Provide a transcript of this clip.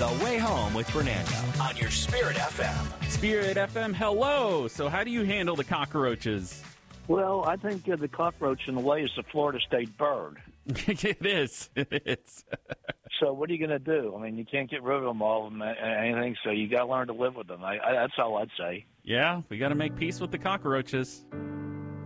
The Way Home with Fernando on your Spirit FM. Spirit FM, hello. So how do you handle the cockroaches? Well, I think the cockroach in the way is the Florida state bird. It is. So what are you going to do? I mean, you can't get rid of them all and anything, so you got to learn to live with them. That's all I'd say. Yeah, we got to make peace with the cockroaches.